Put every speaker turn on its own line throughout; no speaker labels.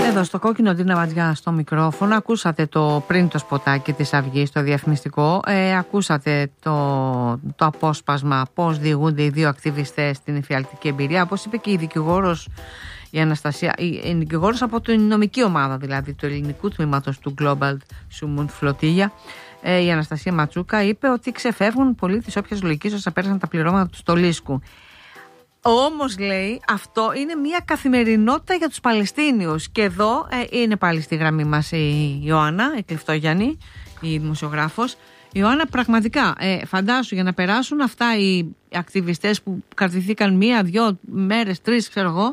Εδώ στο κόκκινο Ντίνα Βατζιά στο μικρόφωνο ακούσατε το πριν το σποτάκι της Αυγής, το διαφημιστικό. Ακούσατε το απόσπασμα πώς διηγούνται οι δύο ακτιβιστές στην εφιαλτική εμπειρία. Όπως είπε και η δικηγόρος η Αναστασία, η δικηγόρος από την νομική ομάδα δηλαδή του ελληνικού τμήματος του Global Summit Flotilla, η Αναστασία Ματσούκα, είπε ότι ξεφεύγουν πολύ της όποιας λογικής όσα πέρασαν τα πληρώματα του Στολίσκου. Όμως, λέει, αυτό είναι μια καθημερινότητα για τους Παλαιστίνιους. Και εδώ είναι πάλι στη γραμμή μας η Ιωάννα, η Κλειφτόγιαννη, η δημοσιογράφος. Ιωάννα, πραγματικά, φαντάσου, για να περάσουν αυτά οι ακτιβιστές που κρατηθήκαν 1-2 μέρες, 3, ξέρω εγώ,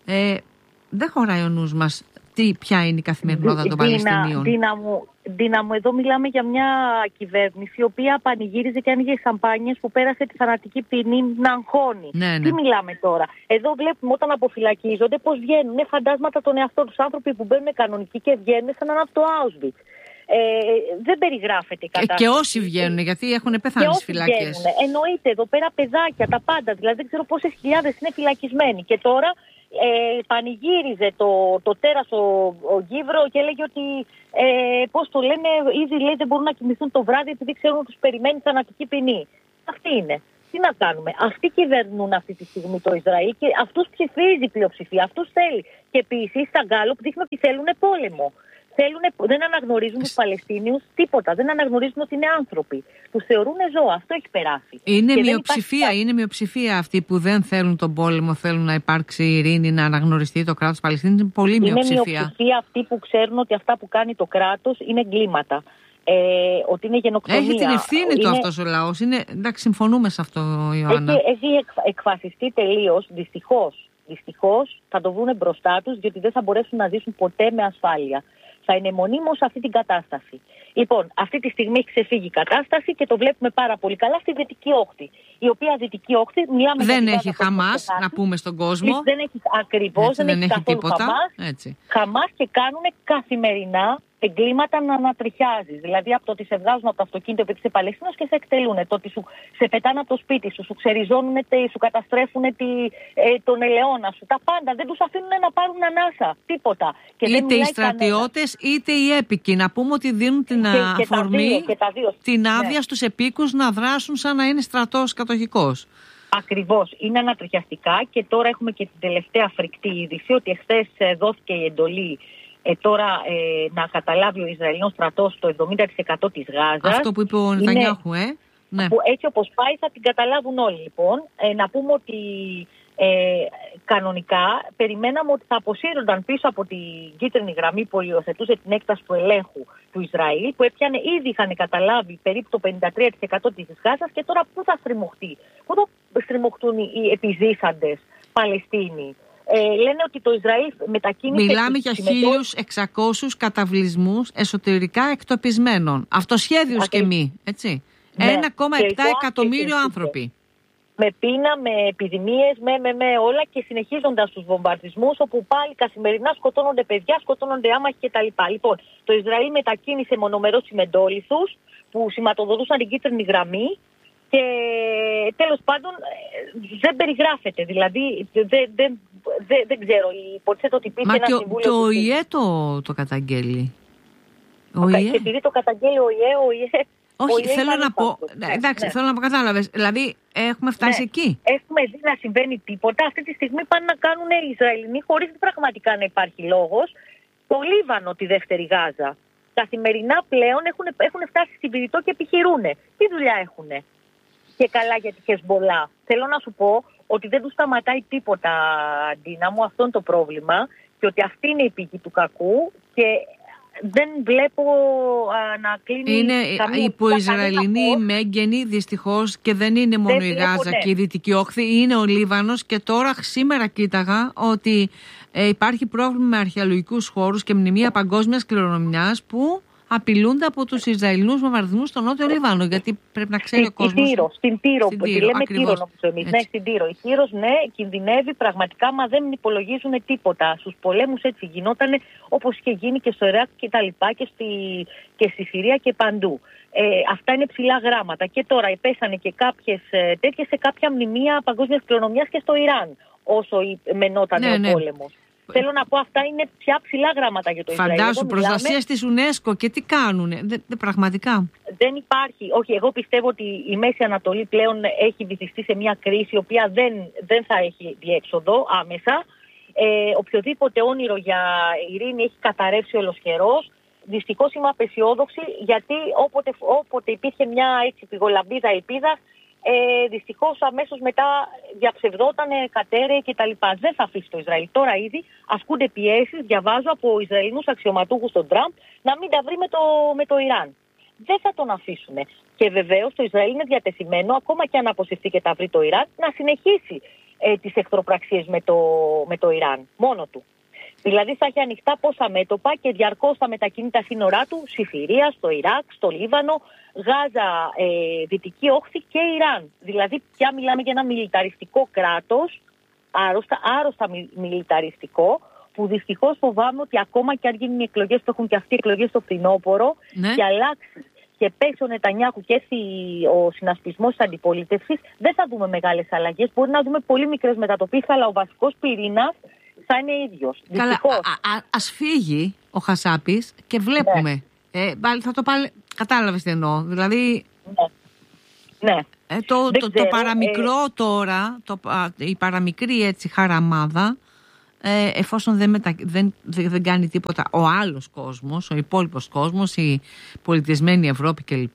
δεν χωράει ο νους μας ποια είναι η καθημερινότητα των Παλαιστινίων.
Ντίνα μου, εδώ μιλάμε για μια κυβέρνηση η οποία πανηγύριζε και άνοιγε σαμπάνιες που πέρασε τη θανατική ποινή να αγχώνει.
Ναι.
Τι μιλάμε τώρα? Εδώ βλέπουμε όταν αποφυλακίζονται πώς βγαίνουν φαντάσματα των εαυτών τους, άνθρωποι που μπαίνουν κανονικοί και βγαίνουν σαν να είναι από το Auschwitz. Δεν περιγράφεται κατά.
Και όσοι βγαίνουν, γιατί έχουν πεθάνει στις φυλακές.
Εννοείται εδώ πέρα παιδάκια, τα πάντα. Δηλαδή δεν ξέρω πόσες χιλιάδες είναι φυλακισμένοι. Και τώρα πανηγύριζε το τέρας ο Γκίβρο και έλεγε ότι πώς το λένε, ήδη λέει δεν μπορούν να κοιμηθούν το βράδυ επειδή ξέρουν ότι τους περιμένει θανατική ποινή. Αυτή είναι. Τι να κάνουμε? Αυτοί κυβερνούν αυτή τη στιγμή το Ισραήλ και αυτούς ψηφίζει η πλειοψηφία, αυτούς θέλει. Και επίσης στα Γκάλοπ δείχνει ότι θέλουν πόλεμο. Δεν αναγνωρίζουν τους Παλαιστίνιους τίποτα. Δεν αναγνωρίζουν ότι είναι άνθρωποι. Τους θεωρούν ζώα. Αυτό έχει περάσει.
Είναι μειοψηφία αυτοί που δεν θέλουν τον πόλεμο, θέλουν να υπάρξει ειρήνη, να αναγνωριστεί το κράτος Παλαιστίνης. Είναι πολύ μειοψηφία.
Είναι μειοψηφία αυτοί που ξέρουν ότι αυτά που κάνει το κράτος είναι εγκλήματα. Ότι είναι γενοκτονία.
Έχει την ευθύνη του αυτός ο λαός. Εντάξει, συμφωνούμε σε αυτό, Ιωάννα.
Έχει εκφασιστεί τελείως. Δυστυχώς θα το βρούνε μπροστά τους, διότι δεν θα μπορέσουν να ζήσουν ποτέ με ασφάλεια. Θα είναι μονίμως σε αυτή την κατάσταση. Λοιπόν, αυτή τη στιγμή έχει ξεφύγει η κατάσταση και το βλέπουμε πάρα πολύ καλά στη Δυτική Όχθη. Η οποία Δυτική Όχθη, μιλάμε
δεν έχει Χαμάς, να πούμε στον κόσμο.
Δεν έχει ακριβώς, δεν έχει καθόλου
τίποτα.
Χαμάς και κάνουν καθημερινά εγκλήματα να ανατριχιάζει. Δηλαδή από το ότι σε βγάζουν από το αυτοκίνητο επειδή είσαι Παλαιστίνος και σε εκτελούν. Το ότι σε πετάνε από το σπίτι σου, σου ξεριζώνουν, σου καταστρέφουν τον ελαιόνα σου. Τα πάντα. Δεν τους αφήνουν να πάρουν ανάσα. Τίποτα. Και
είτε οι στρατιώτες είτε οι έπικοι. Να πούμε ότι δίνουν την αφορμή, την άδεια στους επίκους να δράσουν σαν να είναι στρατός κατοχικός.
Ακριβώς. Είναι ανατριχιαστικά και τώρα έχουμε και την τελευταία φρικτή είδηση ότι εχθές δόθηκε η εντολή τώρα να καταλάβει ο Ισραηλινός στρατός το 70% της Γάζας.
Αυτό που είπε ο Νετανιάχου,
ναι. Που έτσι όπως πάει θα την καταλάβουν όλοι λοιπόν. Να πούμε ότι κανονικά περιμέναμε ότι θα αποσύρονταν πίσω από την κίτρινη γραμμή που υιοθετούσε την έκταση του ελέγχου του Ισραήλ, που ήδη είχαν καταλάβει περίπου το 53% της Γάζας και τώρα πού θα στριμωχτεί? Πού θα στριμωχτούν οι επιζήσαντες Παλαιστίνοι? Λένε ότι το Ισραήλ μετακίνησε...
Μιλάμε για 1.600 καταβλισμούς εσωτερικά εκτοπισμένων. Αυτοσχέδιους και μη, έτσι. Ναι. 1,7 εκατομμύριο άνθρωποι.
Με πείνα, με επιδημίες, με όλα και συνεχίζοντας τους βομβαρδισμούς όπου πάλι καθημερινά σκοτώνονται παιδιά, σκοτώνονται άμαχοι κτλ. Λοιπόν, το Ισραήλ μετακίνησε μονομερώς συμμετόλιθους που σηματοδοτούσαν την κίτρινη γραμμή. Και τέλος πάντων δεν περιγράφεται, δηλαδή δεν ξέρω, υποτίθεται ότι υπήρχε ένα συμβούλιο...
Και ο ΙΕ το καταγγέλει.
Και επειδή το καταγγέλει ο ΙΕ...
Όχι, θέλω να πω, εντάξει, θέλω να κατάλαβες, δηλαδή έχουμε φτάσει εκεί.
Έχουμε δει να συμβαίνει τίποτα, αυτή τη στιγμή πάνε να κάνουν οι Ισραηλινοί χωρίς πραγματικά να υπάρχει λόγος, το Λίβανο τη δεύτερη Γάζα. Καθημερινά πλέον έχουν φτάσει στην Πυρητό και επιχειρούν. Τι δουλειά έχουνε? Και καλά για τη Χεσμπολά. Θέλω να σου πω ότι δεν τους σταματάει τίποτα, Ντίνα μου, αυτό είναι το πρόβλημα και ότι αυτή είναι η πηγή του κακού και δεν βλέπω να κλείνει...
Είναι υποϊσραηλινή μέγενη δυστυχώς και δεν είναι μόνο η Γάζα και η Δυτική Όχθη, είναι ο Λίβανος και τώρα σήμερα κοίταγα ότι υπάρχει πρόβλημα με αρχαιολογικούς χώρους και μνημεία παγκόσμιας κληρονομιάς που απειλούνται από τους Ισραηλινούς βομβαρδισμούς στο Νότιο Λίβανο. Γιατί πρέπει να ξέρει ο κόσμος.
Στην Τύρο, λέμε Τύρο νομίζω εμείς. Ναι, στην Τύρο. Η Τύρος, ναι, κινδυνεύει πραγματικά, μα δεν υπολογίζουν τίποτα. Στους πολέμους έτσι γινόταν όπως είχε γίνει και στο Ιράκ και τα λοιπά και στη Συρία και παντού. Αυτά είναι ψηλά γράμματα. Και τώρα πέσανε και κάποιες τέτοιες σε κάποια μνημεία παγκόσμιας κληρονομιάς και στο Ιράν, όσο μενόταν ο πόλεμος. θέλω να πω, αυτά είναι πια ψηλά γράμματα για το Ισραήλ.
Φαντάσου, προστασία της UNESCO και τι κάνουνε, πραγματικά.
Δεν υπάρχει, όχι, εγώ πιστεύω ότι η Μέση Ανατολή πλέον έχει βυθιστεί σε μια κρίση η οποία δεν θα έχει διέξοδο άμεσα. Οποιοδήποτε όνειρο για ειρήνη έχει καταρρεύσει ολοσχερός. Δυστυχώς είμαι απεσιόδοξη, γιατί όποτε υπήρχε μια έτσι πηγολαμπίδα ελπίδα, δυστυχώς αμέσως μετά διαψευδότανε, κατέρεε κτλ. Δεν θα αφήσει το Ισραήλ. Τώρα ήδη ασκούνται πιέσεις, διαβάζω από Ισραηλινούς αξιωματούχους στον Τραμπ, να μην τα βρει με το Ιράν. Δεν θα τον αφήσουν. Και βεβαίως το Ισραήλ είναι διατεθειμένο, ακόμα και αν αποσυρθεί και τα βρει το Ιράν, να συνεχίσει τις εχθροπραξίες με το Ιράν, μόνο του. Δηλαδή θα έχει ανοιχτά πόσα μέτωπα και διαρκώς θα μετακινεί τα σύνορά του στη Συρία, στο Ιράκ, στο Λίβανο, Γάζα, Δυτική Όχθη και Ιράν. Δηλαδή πια μιλάμε για ένα μιλιταριστικό κράτος, άρρωστα μιλιταριστικό, που δυστυχώς φοβάμαι ότι ακόμα και αν γίνουν οι εκλογές που έχουν και αυτοί οι εκλογές στο φθινόπωρο, και αλλάξει και πέσει ο Νετανιάχου και έρθει ο συνασπισμός της αντιπολίτευσης, δεν θα δούμε μεγάλες αλλαγές. Μπορεί να δούμε πολύ μικρές μετατοπίσεις, αλλά ο βασικός πυρήνας θα είναι ίδιος.
Καλά, ας φύγει ο Χασάπης και βλέπουμε. Θα το πάλι. Κατάλαβες τι εννοώ. Δηλαδή.
Ναι.
Το παραμικρό τώρα, η παραμικρή έτσι χαραμάδα, εφόσον δεν κάνει τίποτα ο άλλος κόσμος, ο υπόλοιπος κόσμος, η πολιτισμένη Ευρώπη κλπ.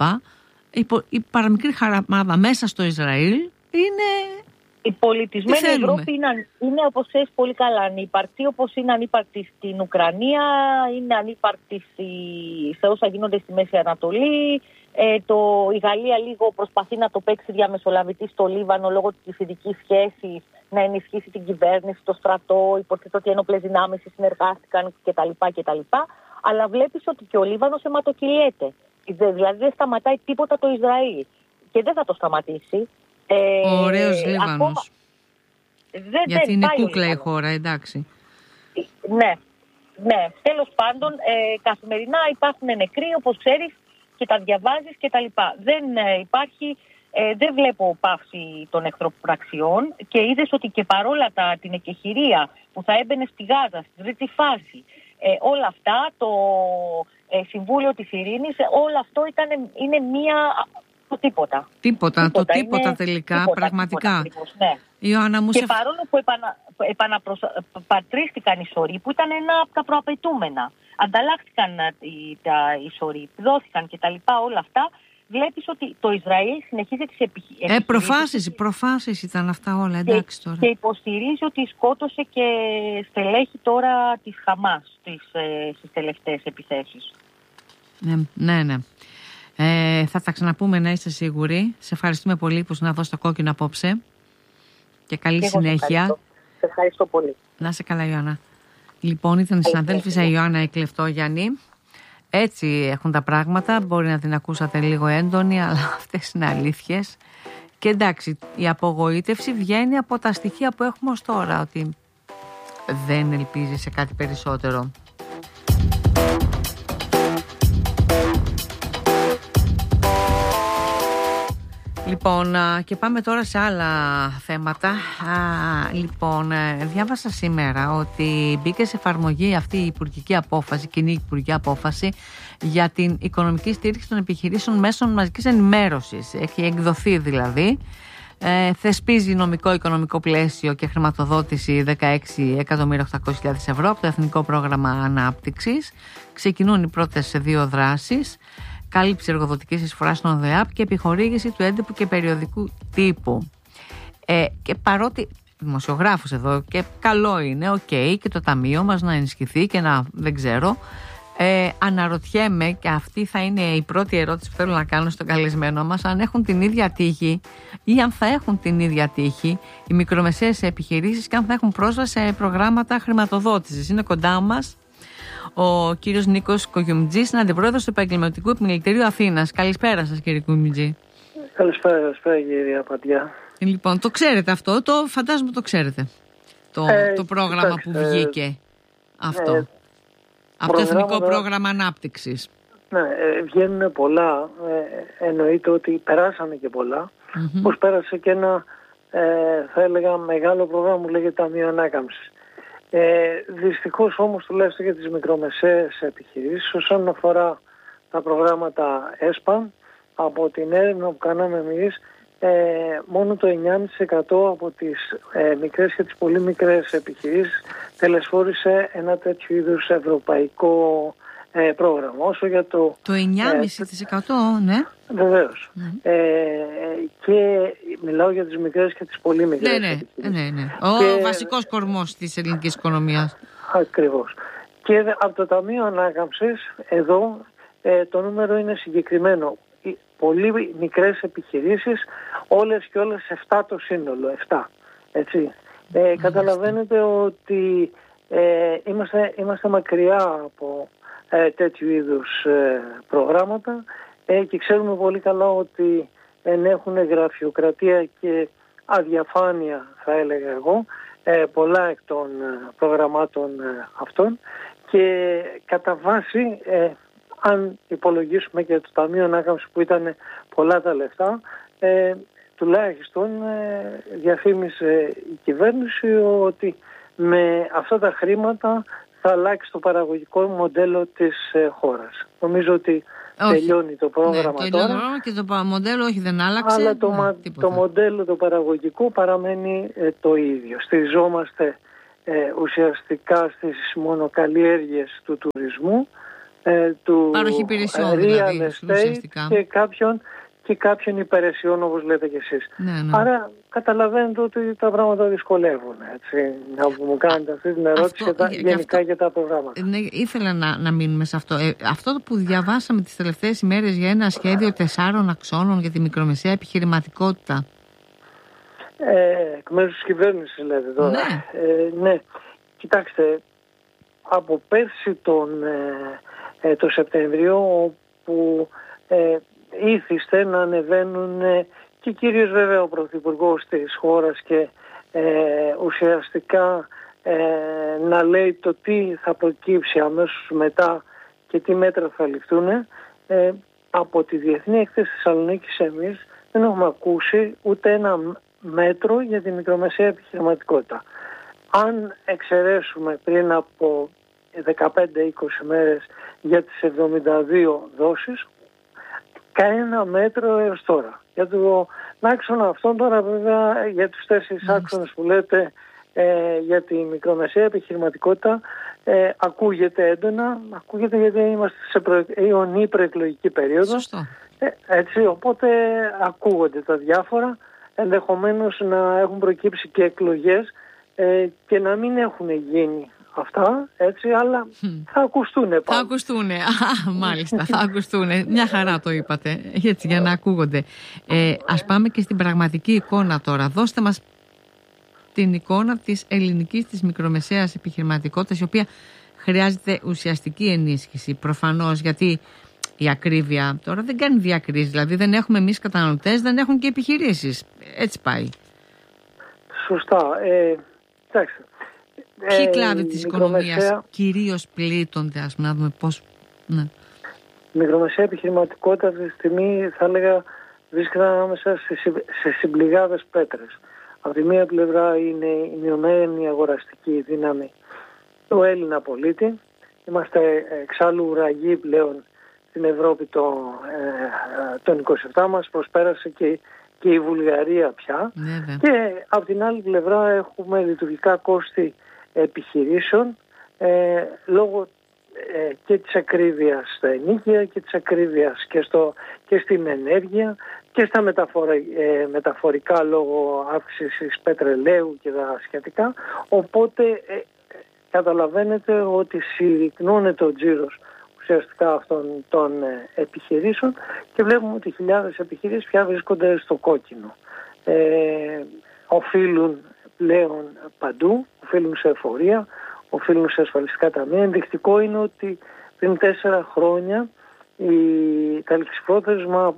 Η παραμικρή χαραμάδα μέσα στο Ισραήλ είναι.
Η πολιτισμένη Ευρώπη είναι, όπως ξέρεις πολύ καλά, ανύπαρκτη, όπως είναι ανύπαρκτη στην Ουκρανία, είναι ανύπαρκτη σε όσα γίνονται στη Μέση Ανατολή. Η Γαλλία λίγο προσπαθεί να το παίξει διαμεσολαβητή στο Λίβανο λόγω της ειδικής σχέσης, να ενισχύσει την κυβέρνηση, το στρατό, υποτίθεται ότι οι ένοπλες δυνάμεις συνεργάστηκαν κτλ. Αλλά βλέπεις ότι και ο Λίβανος αιματοκυλιέται. Δηλαδή δεν σταματάει τίποτα το Ισραήλ και δεν θα το σταματήσει.
Ωραίος Λίβανος. Γιατί είναι κούκλα η χώρα, εντάξει.
Ναι. Τέλος πάντων, καθημερινά υπάρχουν νεκροί, όπως ξέρεις, και τα διαβάζεις και τα λοιπά. Δεν βλέπω πάυση των εχθροπραξιών και είδες ότι και παρόλα την εκεχηρία που θα έμπαινε στη Γάζα, στη τρίτη φάση, όλα αυτά, το Συμβούλιο της Ειρήνης, όλο αυτό είναι μία. Το τίποτα τελικά, πραγματικά.
Ναι. Ιωάννα μου,
και παρόλο που επαναπατρίστηκαν οι σωροί, που ήταν ένα από τα προαπαιτούμενα, ανταλλάχθηκαν οι σωροί, δόθηκαν κτλ. Όλα αυτά, βλέπεις ότι το Ισραήλ συνεχίζει τις επιχειρήσεις.
Προφάσεις ήταν αυτά όλα, εντάξει τώρα.
Και υποστηρίζει ότι σκότωσε και στελέχη τώρα της Χαμάς στις τελευταίες επιθέσεις.
Ναι. Θα τα ξαναπούμε, να είστε σίγουροι. Σε ευχαριστούμε πολύ που να δώσει το κόκκινο απόψε. Και καλή συνέχεια.
Σε ευχαριστώ πολύ.
Να είσαι καλά, Ιωάννα. Λοιπόν, ήταν η συναδέλφισσα Ιωάννα η Κλεφτόγιαννη. Έτσι έχουν τα πράγματα. Μπορεί να την ακούσατε λίγο έντονη, αλλά αυτές είναι αλήθειες. Και εντάξει, η απογοήτευση βγαίνει από τα στοιχεία που έχουμε ως τώρα, ότι δεν ελπίζει σε κάτι περισσότερο. Λοιπόν, και πάμε τώρα σε άλλα θέματα. Λοιπόν, διάβασα σήμερα ότι μπήκε σε εφαρμογή αυτή η υπουργική απόφαση, κοινή υπουργική απόφαση για την οικονομική στήριξη των επιχειρήσεων μέσων μαζικής ενημέρωσης. Έχει εκδοθεί δηλαδή. Θεσπίζει νομικό οικονομικό πλαίσιο και χρηματοδότηση 16.800.000 ευρώ από το Εθνικό Πρόγραμμα Ανάπτυξης. Ξεκινούν οι πρώτες 2 δράσεις. Κάλυψη εργοδοτικής εισφοράς στον ΔΕΑΠ και επιχορήγηση του έντυπου και περιοδικού τύπου. Και παρότι δημοσιογράφος εδώ, και καλό είναι, και το ταμείο μας να ενισχυθεί και να, δεν ξέρω, αναρωτιέμαι, και αυτή θα είναι η πρώτη ερώτηση που θέλω να κάνω στον καλεσμένο μας, αν έχουν την ίδια τύχη ή αν θα έχουν την ίδια τύχη οι μικρομεσαίες επιχειρήσεις και αν θα έχουν πρόσβαση σε προγράμματα χρηματοδότησης. Είναι κοντά μας ο κύριος Νίκος Κογιουμτζής, είναι αντιπρόεδρος του Επαγγελματικού Επιμελητηρίου Αθήνας. Καλησπέρα σας, κύριε Κογιουμτζή.
Καλησπέρα, κύριε Απαντιά.
Λοιπόν, το ξέρετε αυτό, φαντάζομαι το ξέρετε. Το πρόγραμμα που βγήκε αυτό. Από το Εθνικό Πρόγραμμα Ανάπτυξης.
Ναι, βγαίνουν πολλά. Εννοείται ότι περάσανε και πολλά. Πώς πέρασε και ένα, θα έλεγα, μεγάλο πρόγραμμα που λέγεται Ταμείο Ανάκαμψης. Δυστυχώς όμως, τουλάχιστον για τις μικρομεσαίες επιχειρήσεις, όσον αφορά τα προγράμματα ΕΣΠΑ, από την έρευνα που κάναμε εμείς, μόνο το 9,5% από τις μικρές και τις πολύ μικρές επιχειρήσεις τελεσφόρησε ένα τέτοιο είδους ευρωπαϊκό πρόγραμμα. Όσο για το
9,5%, ναι.
Βεβαίως. Και μιλάω για τις μικρές και τις πολύ μικρές επιχειρήσεις.
Ναι. Ο βασικός κορμός της ελληνικής οικονομίας.
Ακριβώς. Και από το Ταμείο Ανάκαμψης, εδώ το νούμερο είναι συγκεκριμένο. Πολύ μικρές επιχειρήσεις, όλες και όλες 7 το σύνολο, 7. Έτσι. Καταλαβαίνετε ότι είμαστε μακριά από τέτοιου είδους προγράμματα και ξέρουμε πολύ καλά ότι ενέχουν γραφειοκρατία και αδιαφάνεια, θα έλεγα εγώ, πολλά εκ των προγραμμάτων αυτών, και κατά βάση, αν υπολογίσουμε και το Ταμείο Ανάκαμψης που ήταν πολλά τα λεφτά, τουλάχιστον διαφήμισε η κυβέρνηση ότι με αυτά τα χρήματα θα αλλάξει το παραγωγικό μοντέλο της χώρας. Νομίζω ότι τελειώνει το πρόγραμμα τώρα.
Και το μοντέλο δεν άλλαξε.
Αλλά το μοντέλο το παραγωγικό παραμένει το ίδιο. Στηριζόμαστε ουσιαστικά στις μονοκαλλιέργειες του τουρισμού, του real estate και κάποιων υπηρεσιών, όπως λέτε κι εσείς.
Ναι.
Άρα καταλαβαίνετε ότι τα πράγματα δυσκολεύουν. Έτσι, να μου κάνετε αυτή την ερώτηση γενικά για τα προγράμματα.
Ναι, ήθελα να μείνουμε σε αυτό. Αυτό που διαβάσαμε τις τελευταίες ημέρες για ένα σχέδιο 4 αξώνων για τη μικρομεσαία επιχειρηματικότητα.
Εκ μέρους της κυβέρνησης λέτε τώρα.
Ναι.
Ναι. Κοιτάξτε, από πέρσι το Σεπτέμβριο, όπου ήθιστε να ανεβαίνουν και κυρίως βέβαια ο Πρωθυπουργός της χώρας και ουσιαστικά να λέει το τι θα προκύψει αμέσως μετά και τι μέτρα θα ληφθούν, από τη Διεθνή Έκθεση Θεσσαλονίκης εμείς δεν έχουμε ακούσει ούτε ένα μέτρο για τη μικρομεσαία επιχειρηματικότητα. Αν εξαιρέσουμε πριν από 15-20 μέρες για τις 72 δόσεις, κανένα μέτρο έως τώρα. Για τον άξονα αυτόν τώρα, βέβαια, για τους 4 άξονες που λέτε για τη μικρομεσαία επιχειρηματικότητα, ακούγεται έντονα, ακούγεται γιατί είμαστε σε ιονή προεκλογική περίοδο.
Σωστό.
Έτσι, οπότε ακούγονται τα διάφορα, ενδεχομένως να έχουν προκύψει και εκλογές και να μην έχουν γίνει αυτά, έτσι, αλλά θα ακουστούν πάντα.
Θα ακουστούν, μάλιστα, θα ακουστούν. Μια χαρά το είπατε, έτσι, για να ακούγονται. Ας πάμε και στην πραγματική εικόνα τώρα. Δώστε μας την εικόνα της ελληνικής, της μικρομεσαίας επιχειρηματικότητας, η οποία χρειάζεται ουσιαστική ενίσχυση. Προφανώς, γιατί η ακρίβεια τώρα δεν κάνει διακρίσεις. Δηλαδή δεν έχουμε εμείς καταναλωτές, δεν έχουν και επιχειρήσεις. Έτσι πάει.
Σωστά. Κοιτάξτε.
Ποιοι κλάδοι της οικονομίας κυρίως πλήττονται, ας πούμε, να δούμε πώς. Ναι.
Η μικρομεσαία επιχειρηματικότητα αυτή τη στιγμή, θα έλεγα, βρίσκεται ανάμεσα σε συμπληγάδες πέτρες. Από τη μία πλευρά είναι η μειωμένη αγοραστική δύναμη του Έλληνα πολίτη. Είμαστε εξάλλου ουραγοί πλέον στην Ευρώπη των 27 μας, προσπέρασε και η Βουλγαρία πια.
Ναι,
και από την άλλη πλευρά έχουμε λειτουργικά κόστη επιχειρήσεων λόγω και της ακρίβειας στα ενοίκια και της ακρίβειας και στην ενέργεια και στα μεταφορικά λόγω αύξησης πετρελαίου και τα σχετικά. Οπότε καταλαβαίνετε ότι συρρυκνώνεται ο τζίρος ουσιαστικά αυτών των επιχειρήσεων και βλέπουμε ότι χιλιάδες επιχειρήσεις πια βρίσκονται στο κόκκινο. Οφείλουν πλέον παντού, οφείλουν σε εφορία, οφείλουν σε ασφαλιστικά ταμεία. Ενδεικτικό είναι ότι πριν 4 χρόνια τα ληξιπρόθεσμα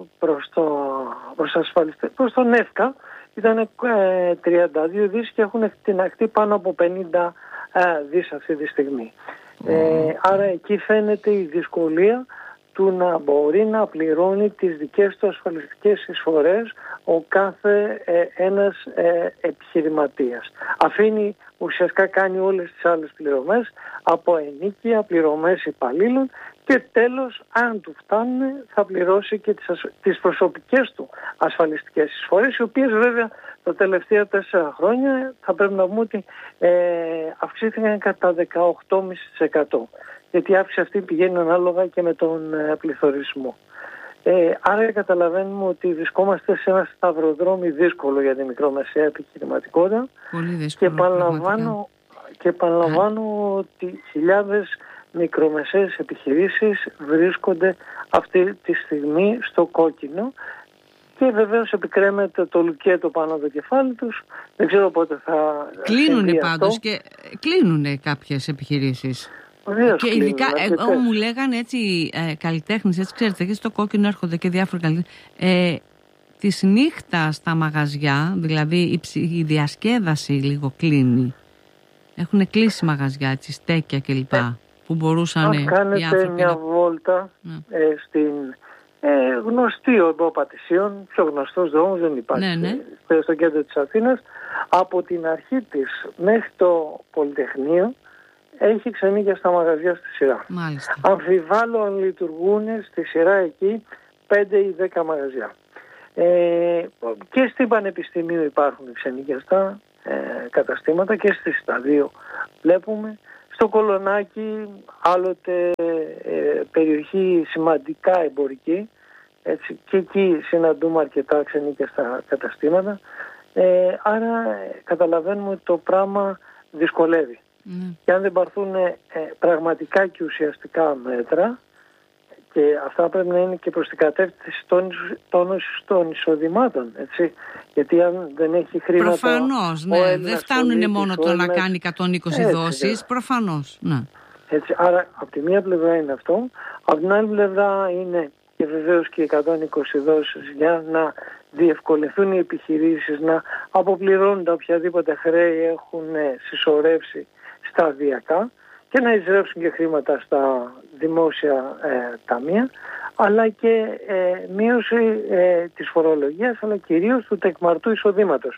προς τον ΕΦΚΑ ήταν 32 δις και έχουν εκτιναχτεί πάνω από 50 δις αυτή τη στιγμή. Άρα εκεί φαίνεται η δυσκολία του να μπορεί να πληρώνει τις δικές του ασφαλιστικές εισφορές ο κάθε ένας επιχειρηματίας. Αφήνει, ουσιαστικά κάνει όλες τις άλλες πληρωμές από ενοίκια, πληρωμές υπαλλήλων και τέλος, αν του φτάνουν, θα πληρώσει και τις προσωπικές του ασφαλιστικές εισφορές, οι οποίες βέβαια τα τελευταία 4 χρόνια θα πρέπει να πούμε ότι αυξήθηκαν κατά 18,5%. Γιατί η αύξηση αυτή πηγαίνει ανάλογα και με τον πληθωρισμό. Άρα καταλαβαίνουμε ότι βρισκόμαστε σε ένα σταυροδρόμι δύσκολο για τη μικρομεσαία επιχειρηματικότητα.
Πολύ δύσκολο.
Και επαναλαμβάνω ότι χιλιάδες μικρομεσαίες επιχειρήσεις βρίσκονται αυτή τη στιγμή στο κόκκινο και βεβαίως επικρέμεται το λουκέτο πάνω από το κεφάλι τους. Δεν ξέρω πότε θα...
Κλείνουνε πάντως και κλείνουνε κάποιες επιχειρήσεις. Και ειδικά, εγώ μου λέγανε έτσι καλλιτέχνες, έτσι ξέρετε, και στο κόκκινο έρχονται και διάφοροι καλλιτέχνες. Της νύχτας στα μαγαζιά, δηλαδή η διασκέδαση λίγο κλείνει. Έχουν κλείσει μαγαζιά, έτσι, στέκια κλπ. Που μπορούσαν οι άνθρωποι. Αν
κάνετε μια βόλτα στην γνωστή οδό Πατησίων, πιο γνωστός δρόμος δεν υπάρχει, στο κέντρο της Αθήνας, από την αρχή της μέχρι το Πολυτεχνείο, έχει ξενύχια στα μαγαζιά στη σειρά.
Μάλιστα.
Αμφιβάλλω αν λειτουργούν στη σειρά εκεί 5 ή 10 μαγαζιά. Και στην Πανεπιστημίου υπάρχουν ξενύχια καταστήματα και στις τα δύο βλέπουμε. Στο Κολονάκι άλλοτε περιοχή σημαντικά εμπορική, έτσι, και εκεί συναντούμε αρκετά ξενύχια στα καταστήματα. Άρα καταλαβαίνουμε ότι το πράγμα δυσκολεύει. Και αν δεν πάρθουν πραγματικά και μέτρα, και αυτά πρέπει να είναι και προς την κατεύθυνση των εισοδημάτων, έτσι. Γιατί αν δεν έχει χρήματα...
Προφανώς, ναι. Δεν φτάνουν μόνο το να κάνει 120 δόσεις, προφανώς, ναι.
Έτσι, άρα από τη μία πλευρά είναι αυτό, από την άλλη πλευρά είναι και βεβαίως και 120 δόσεις για να διευκολυνθούν οι επιχειρήσεις να αποπληρώνουν τα οποιαδήποτε χρέη έχουν συσσωρεύσει σταδιακά και να εισρέψουν και χρήματα στα δημόσια ταμεία, αλλά και μείωση της φορολογίας, αλλά κυρίως του τεκμαρτού εισοδήματος,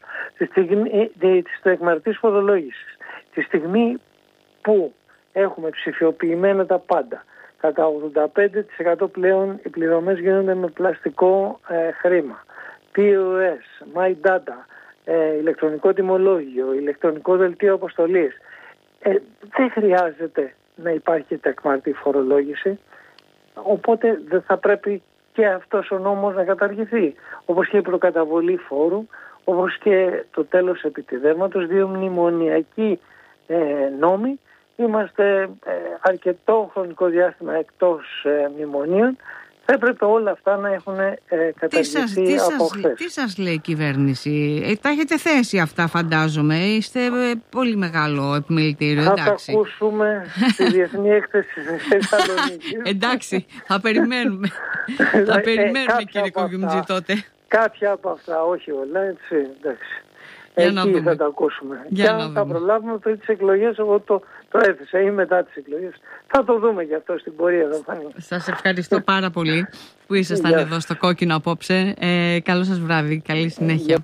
της τεκμαρτής φορολόγησης. Τη στιγμή που έχουμε ψηφιοποιημένα τα πάντα, κατά 85% πλέον οι πληρωμές γίνονται με πλαστικό χρήμα, POS, My Data, ηλεκτρονικό τιμολόγιο, ηλεκτρονικό δελτίο αποστολής. Δεν χρειάζεται να υπάρχει τεκμαρτή φορολόγηση, οπότε δεν θα πρέπει και αυτός ο νόμος να καταργηθεί, όπως και η προκαταβολή φόρου, όπως και το τέλος επιτιδεύματος, 2 μνημονιακοί νόμοι. Είμαστε αρκετό χρονικό διάστημα εκτός μνημονίων. Θα έπρεπε όλα αυτά να έχουν καταργηθεί από χθες.
Τι σας λέει η κυβέρνηση? Τα έχετε θέσει αυτά, φαντάζομαι. Είστε πολύ μεγάλο επιμελητήριο.
Θα τα ακούσουμε στη Διεθνή Έκθεση στη Θεσσαλονίκη.
Εντάξει, θα περιμένουμε. Θα περιμένουμε, κύριε Κοκκιμτζή, τότε.
Κάποια από αυτά, όχι όλα, έτσι, εντάξει. Εκεί θα τα ακούσουμε. Και αν θα προλάβουμε πριν τις εκλογές, εγώ το έθεσα ή μετά τις εκλογές. Θα το δούμε και αυτό στην πορεία, θα φανεί.
Σας ευχαριστώ πάρα πολύ που ήσασταν εδώ στο Κόκκινο απόψε. Καλό σας βράδυ, καλή συνέχεια.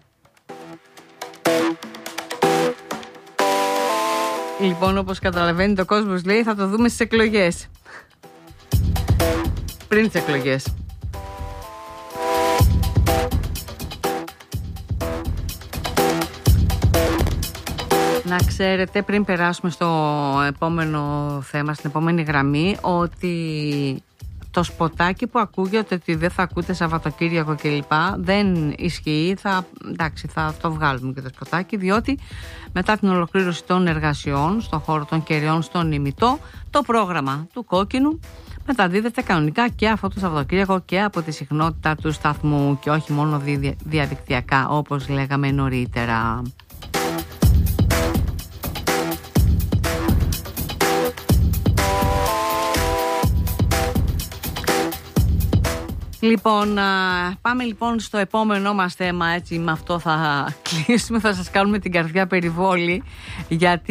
Λοιπόν, όπως καταλαβαίνει το κόσμος λέει, θα το δούμε στις εκλογές. Πριν τις εκλογές. Να ξέρετε, πριν περάσουμε στο επόμενο θέμα, στην επόμενη γραμμή, ότι το σποτάκι που ακούγεται ότι δεν θα ακούτε Σαββατοκύριακο κλπ. Δεν ισχύει. Θα το βγάλουμε και το σποτάκι, διότι μετά την ολοκλήρωση των εργασιών στον χώρο των Κεραιών στον Ημιτό, το πρόγραμμα του Κόκκινου μεταδίδεται κανονικά και αυτό το Σαββατοκύριακο και από τη συχνότητα του σταθμού και όχι μόνο διαδικτυακά, όπως λέγαμε νωρίτερα. Λοιπόν, πάμε λοιπόν στο επόμενό μας θέμα, έτσι με αυτό θα κλείσουμε, θα σας κάνουμε την καρδιά περιβόλη,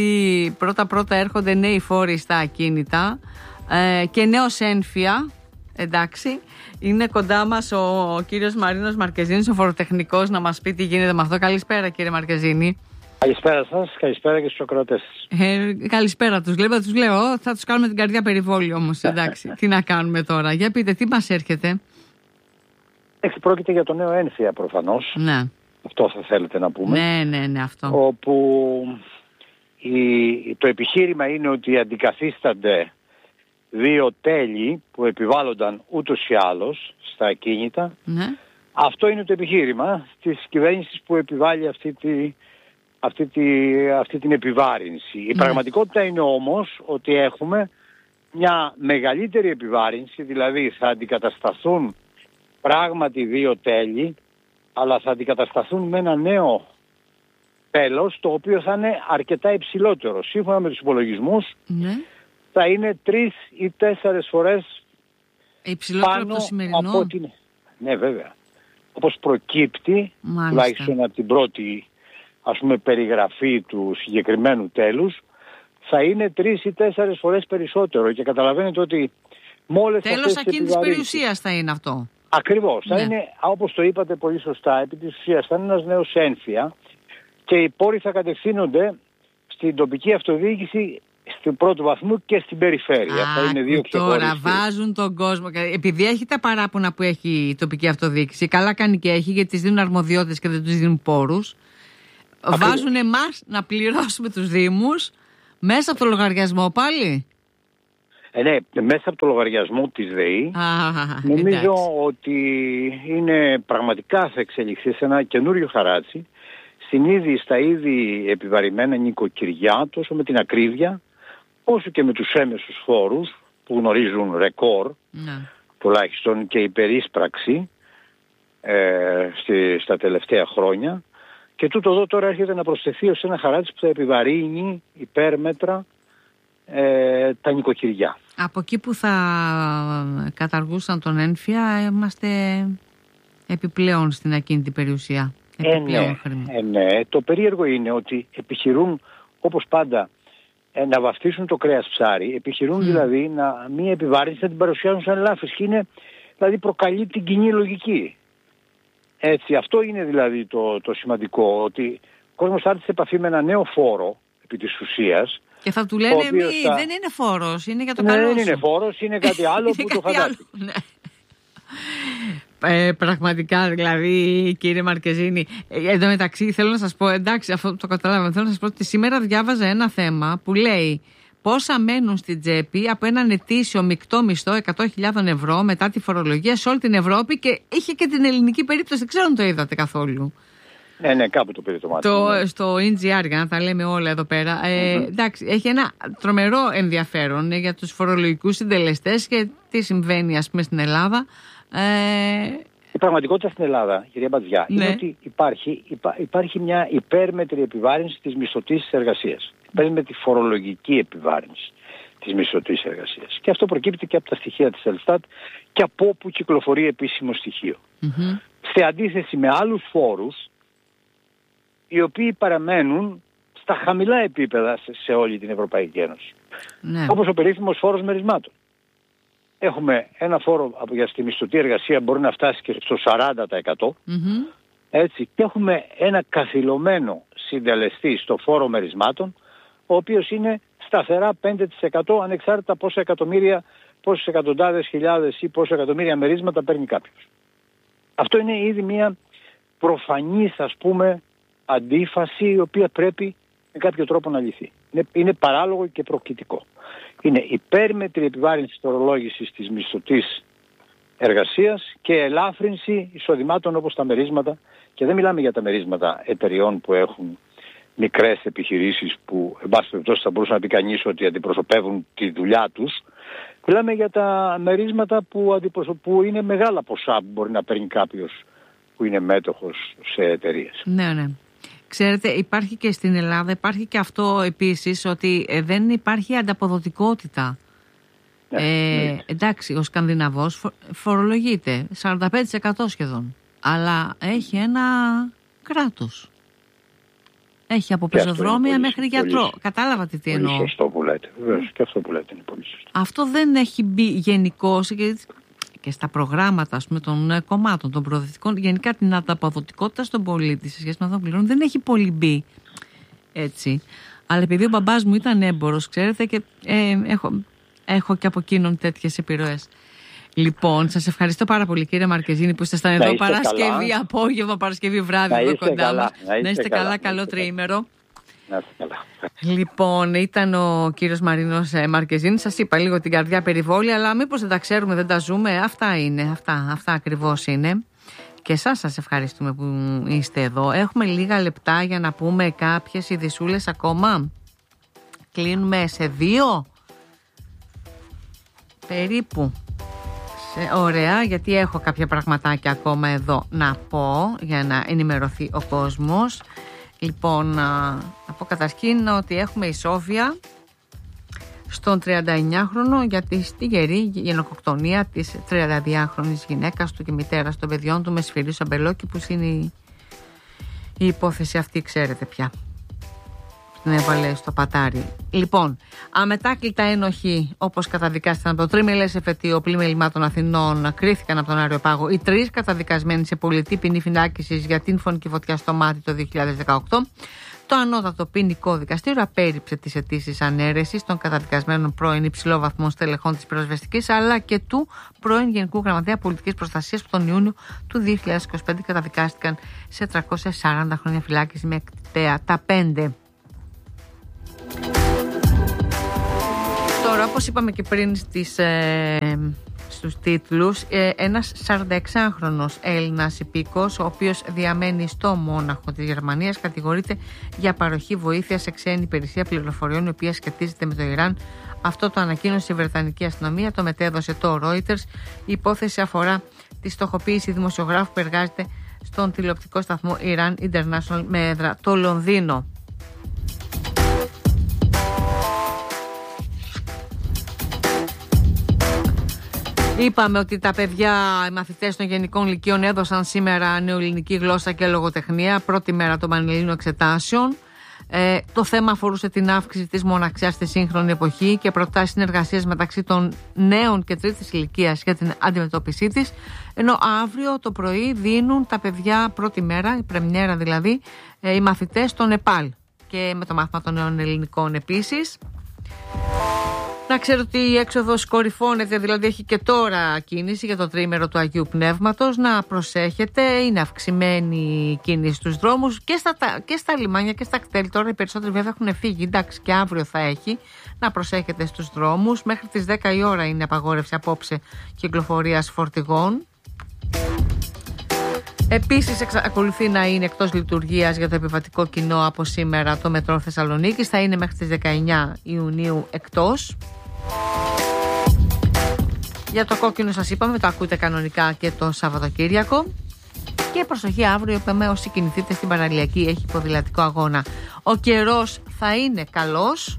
γιατί πρώτα έρχονται νέοι φόροι στα ακίνητα και νέος ένφια Εντάξει. Είναι κοντά μας ο κύριος Μαρίνος Μαρκεζίνης, ο φοροτεχνικός, να μας πει τι γίνεται με αυτό. Καλησπέρα, κύριε Μαρκεζίνη.
Καλησπέρα σας, καλησπέρα και στους ακροατές.
Καλησπέρα τους. Τους λέω, θα τους κάνουμε την καρδιά περιβόλη όμως. Εντάξει. Τι να κάνουμε τώρα. Για πείτε, τι μας έρχεται.
Πρόκειται για το νέο ένφια προφανώς.
Ναι.
Αυτό θα θέλετε να πούμε.
Ναι, αυτό.
Όπου το επιχείρημα είναι ότι αντικαθίστανται 2 τέλη που επιβάλλονταν ούτως ή άλλως στα ακίνητα.
Ναι.
Αυτό είναι το επιχείρημα της κυβέρνησης που επιβάλλει αυτή την επιβάρυνση. Η πραγματικότητα είναι όμως ότι έχουμε μια μεγαλύτερη επιβάρυνση, δηλαδή θα αντικατασταθούν πράγματι 2 τέλη, αλλά θα αντικατασταθούν με ένα νέο τέλος, το οποίο θα είναι αρκετά υψηλότερο. Σύμφωνα με τους υπολογισμούς, θα είναι 3 ή 4 φορές
υψηλότερο από το σημερινό.
Από την... Ναι, βέβαια. Όπως προκύπτει, τουλάχιστον από την πρώτη, ας πούμε, περιγραφή του συγκεκριμένου τέλους, θα είναι 3 ή 4 φορές περισσότερο. Και καταλαβαίνετε ότι μόλις
τέλος ακίνητης περιουσίας θα είναι αυτό.
Ακριβώς. Θα είναι, όπως το είπατε πολύ σωστά, επί της ουσίας θα είναι ένας νέος ένφια και οι πόροι θα κατευθύνονται στην τοπική αυτοδιοίκηση στην πρώτο βαθμό και στην περιφέρεια. Θα είναι 2 ξεχωριστοί.
Τώρα βάζουν τον κόσμο. Επειδή έχει τα παράπονα που έχει η τοπική αυτοδιοίκηση, καλά κάνει και έχει, γιατί τις δίνουν αρμοδιότητες και δεν τους δίνουν πόρους. Βάζουν εμάς να πληρώσουμε τους Δήμους μέσα από το λογαριασμό πάλι.
Ναι, μέσα από το λογαριασμό της ΔΕΗ. Νομίζω ότι είναι πραγματικά θα εξελιχθεί σε ένα καινούριο χαράτσι στα ήδη επιβαρημένα νοικοκυριά, τόσο με την ακρίβεια όσο και με τους έμεσους φόρους που γνωρίζουν ρεκόρ, τουλάχιστον και υπερίσπραξη στα τελευταία χρόνια. Και τούτο εδώ τώρα έρχεται να προσθεθεί ως ένα χαράτσι που θα επιβαρύνει υπέρμετρα τα νοικοκυριά.
Από εκεί που θα καταργούσαν τον ένφια, είμαστε επιπλέον στην ακίνητη περιουσία.
Ναι. Το περίεργο είναι ότι επιχειρούν, όπως πάντα, να βαφτίσουν το κρέας ψάρι. Επιχειρούν δηλαδή μία επιβάρυνση να την παρουσιάζουν σαν ελάφρυνση. Και είναι, δηλαδή προκαλεί την κοινή λογική. Έτσι, αυτό είναι δηλαδή το σημαντικό, ότι ο κόσμος θα έρθει σε επαφή με ένα νέο φόρο επί της ουσίας.
Και θα του λένε δεν είναι φόρος, είναι για το καλό σου.
Δεν είναι φόρος, είναι κάτι άλλο που το φαντάζει.
Πραγματικά, δηλαδή, κύριε Μαρκεζίνη, εδώ μεταξύ θέλω να σας πω, εντάξει, αυτό το καταλάβαμε, θέλω να σας πω ότι σήμερα διάβαζα ένα θέμα που λέει πόσα μένουν στην τσέπη από έναν ετήσιο μεικτό μισθό 100.000 ευρώ μετά τη φορολογία σε όλη την Ευρώπη, και είχε και την ελληνική περίπτωση, δεν ξέρω αν το είδατε καθόλου.
Ναι, κάπου το πήρε το μάτι.
Στο NGR, για να τα λέμε όλα εδώ πέρα. Εντάξει, έχει ένα τρομερό ενδιαφέρον για τους φορολογικούς συντελεστές και τι συμβαίνει, ας πούμε, στην Ελλάδα.
Η πραγματικότητα στην Ελλάδα, κυρία Μπατζιά, είναι ότι υπάρχει μια υπέρμετρη επιβάρυνση της μισθωτής εργασίας. Παίρνει τη φορολογική επιβάρυνση της μισθωτής εργασίας. Και αυτό προκύπτει και από τα στοιχεία της Ελστάτ και από όπου κυκλοφορεί επίσημο στοιχείο. Σε αντίθεση με άλλους φόρους, οι οποίοι παραμένουν στα χαμηλά επίπεδα σε όλη την Ευρωπαϊκή Ένωση. Όπως ο περίφημος φόρος μερισμάτων. Έχουμε ένα φόρο για τη μισθωτή εργασία μπορεί να φτάσει και στο 40%. Έτσι, και έχουμε ένα καθυλωμένο συντελεστή στο φόρο μερισμάτων, ο οποίος είναι σταθερά 5% ανεξάρτητα πόσες εκατοντάδες χιλιάδες ή πόσα εκατομμύρια μερίσματα παίρνει κάποιος. Αυτό είναι ήδη μια προφανής, ας πούμε, αντίφαση, η οποία πρέπει με κάποιο τρόπο να λυθεί. Είναι παράλογο και προκλητικό. Είναι υπέρμετρη επιβάρυνση φορολόγησης της μισθωτής εργασίας και ελάφρυνση εισοδημάτων όπως τα μερίσματα. Και δεν μιλάμε για τα μερίσματα εταιριών που έχουν μικρές επιχειρήσεις που, εν πάση περιπτώσει, θα μπορούσε να πει κανείς ότι αντιπροσωπεύουν τη δουλειά τους. Μιλάμε για τα μερίσματα που είναι μεγάλα ποσά που μπορεί να παίρνει κάποιος που είναι μέτοχος σε εταιρείες.
Ναι. Ξέρετε, υπάρχει και στην Ελλάδα, υπάρχει και αυτό επίσης, ότι δεν υπάρχει ανταποδοτικότητα. Εντάξει, ο Σκανδιναβός φορολογείται 45% σχεδόν, αλλά έχει ένα κράτος. Έχει από πεζοδρόμια μέχρι γιατρό. Κατάλαβατε τι εννοώ.
Σωστό που λέτε. Βεβαίως, και αυτό που λέτε είναι πολύ σωστό.
Αυτό δεν έχει μπει γενικώς. και στα προγράμματα, ας πούμε, των κομμάτων, των προοδευτικών, γενικά την ανταποδοτικότητα στον πολίτη σε σχέση με αυτό που πληρώνουν, δεν έχει πολύ μπει έτσι. Αλλά επειδή ο μπαμπάς μου ήταν έμπορος, ξέρετε, και έχω και από εκείνον τέτοιες επιρροές. Λοιπόν, σας ευχαριστώ πάρα πολύ, κύριε Μαρκεζίνη, που ήσασταν εδώ Παρασκευή απόγευμα, Παρασκευή βράδυ εδώ κοντά μας. Να είστε καλά, καλό τριήμερο. Λοιπόν, ήταν ο κύριος Μαρίνος Μαρκεζίνης. Σας είπα λίγο την καρδιά περιβόλη, αλλά μήπως δεν τα ξέρουμε, δεν τα ζούμε. Αυτά είναι, αυτά ακριβώς είναι. Και σας ευχαριστούμε που είστε εδώ. Έχουμε λίγα λεπτά για να πούμε κάποιες ειδισούλες ακόμα. Κλείνουμε σε 2 περίπου. Ωραία, γιατί έχω κάποια πραγματάκια ακόμα εδώ να πω για να ενημερωθεί ο κόσμος. Λοιπόν, να πω καταρχήν ότι έχουμε ισόβια στον 39χρονο για τη γερή γενοκτονία της 32χρονης γυναίκας του και μητέρας των παιδιών του με Σφυρίου Σαμπελόκη, που είναι η υπόθεση αυτή, ξέρετε πια. Την έβαλε στο πατάρι. Λοιπόν, αμετάκλητα ένοχοι, όπως καταδικάστηκαν από το τρίμελες εφετείο πλημελημάτων Αθηνών, κρίθηκαν από τον Αριοπάγο οι 3 καταδικασμένοι σε πολιτή ποινή φυλάκισης για την φωνική φωτιά στο μάτι το 2018. Το ανώτατο ποινικό δικαστήριο απέρριψε τις αιτήσεις ανέρεσης των καταδικασμένων πρώην υψηλόβαθμων στελεχών της πυροσβεστικής, αλλά και του πρώην Γενικού Γραμματέα Πολιτικής Προστασίας που τον Ιούνιο του 2025 καταδικάστηκαν σε 340 χρόνια φυλάκιση με εκτέα τα 5. Τώρα, όπως είπαμε και πριν στους τίτλους, ένας 46χρονος Έλληνας υπήκος, ο οποίος διαμένει στο Μόναχο της Γερμανίας, κατηγορείται για παροχή βοήθεια σε ξένη υπηρεσία πληροφοριών, η οποία σχετίζεται με το Ιράν. Αυτό το ανακοίνωσε η Βρετανική αστυνομία, το μετέδωσε το Reuters. Η υπόθεση αφορά τη στοχοποίηση δημοσιογράφου που εργάζεται στον τηλεοπτικό σταθμό Iran International με έδρα το Λονδίνο. Είπαμε ότι τα παιδιά, οι μαθητές των γενικών λυκείων έδωσαν σήμερα νεοελληνική γλώσσα και λογοτεχνία, πρώτη μέρα των πανελλήνιων εξετάσεων. Το θέμα αφορούσε την αύξηση της μοναξιάς στη σύγχρονη εποχή και προτάσεις συνεργασίας μεταξύ των νέων και τρίτης ηλικίας για την αντιμετώπιση της. Ενώ αύριο το πρωί δίνουν τα παιδιά πρώτη μέρα, η πρεμιέρα δηλαδή, οι μαθητές στο Νεπάλ και με το μάθημα των νέων ελληνικών επίσης. Να ξέρω ότι η έξοδος κορυφώνεται, δηλαδή έχει και τώρα κίνηση για το τριήμερο του Αγίου Πνεύματος. Να προσέχετε, είναι αυξημένη η κίνηση στους δρόμους και στα λιμάνια και στα κτέλ. Τώρα οι περισσότεροι βέβαια έχουν φύγει, εντάξει, και αύριο θα έχει. Να προσέχετε στους δρόμους. Μέχρι τις 10 η ώρα είναι απαγόρευση απόψε κυκλοφορίας φορτηγών. Επίσης εξακολουθεί να είναι εκτός λειτουργίας για το επιβατικό κοινό από σήμερα το μετρό Θεσσαλονίκης. Θα είναι μέχρι τις 19 Ιουνίου εκτός. Για το κόκκινο σας είπαμε, το ακούτε κανονικά και το Σαββατοκύριακο. Και προσοχή, αύριο είπαμε, όσοι κινηθείτε στην παραλιακή, έχει ποδηλατικό αγώνα. Ο καιρός θα είναι καλός.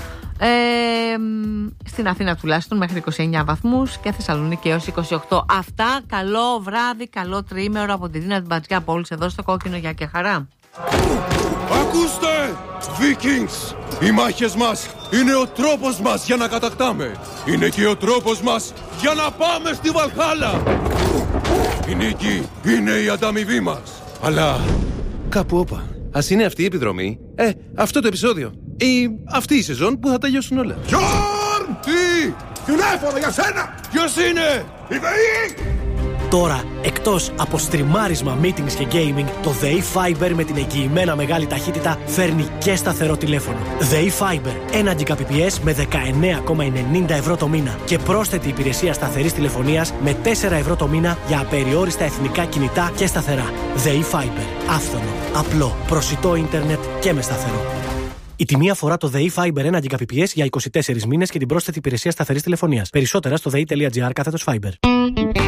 Στην Αθήνα τουλάχιστον μέχρι 29 βαθμούς και Θεσσαλονίκη έως 28. Αυτά, καλό βράδυ, καλό τριήμερο από τη Δίνα την Μπατζιά από όλους εδώ στο κόκκινο. Γεια και χαρά.
Ακούστε, Vikings! Οι μάχες μας είναι ο τρόπος μας για να κατακτάμε. Είναι και ο τρόπος μας για να πάμε στη Βαλχάλα. Η νίκη είναι η ανταμοιβή μας. Αλλά κάπου όπα. Ας είναι αυτή η επιδρομή, αυτό το επεισόδιο ή αυτή η σεζόν που θα τελειώσουν όλα. Γιόρν! Τι! Τηλέφωνο για σένα! Ποιος είναι? Η ΔΕΗ!
Τώρα, εκτός από στριμάρισμα, meetings και gaming, το ΔΕΗ Fiber με την εγγυημένα μεγάλη ταχύτητα φέρνει και σταθερό τηλέφωνο. ΔΕΗ Fiber, 1 Gbps με 19,90 ευρώ το μήνα και πρόσθετη υπηρεσία σταθερής τηλεφωνίας με 4 ευρώ το μήνα για απεριόριστα εθνικά κινητά και σταθερά. ΔΕΗ Fiber, άφθονο, απλό, προσιτό ίντερνετ και με σταθερό. Η τιμή αφορά το ΔΕΗ Fiber 1 Gbps για 24 μήνες και την πρόσθετη υπηρεσία σταθερής τηλεφωνίας. Περισσότερα στο dei.gr/Fiber.